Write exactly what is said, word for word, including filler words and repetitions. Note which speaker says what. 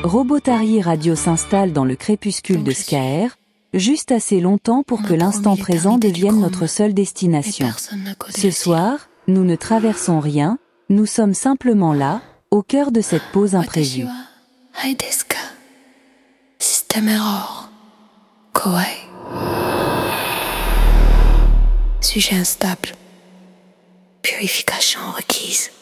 Speaker 1: Robotari Radio s'installe dans le crépuscule de Skaer, juste assez longtemps pour que l'instant présent devienne notre seule destination. Ce soir, nous ne traversons rien, nous sommes simplement là, au cœur de cette pause imprévue.
Speaker 2: Système error. Koei. Sujet instable. Purification requise.